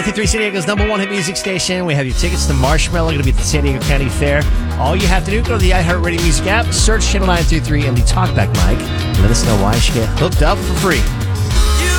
93 San Diego's number one hit music station. We have your tickets to Marshmallow. Going to be at the San Diego County Fair. All you have to do, go to the iHeartRadio Music app, search Channel 933 and the Talkback mic. Let us know why you should get hooked up for free.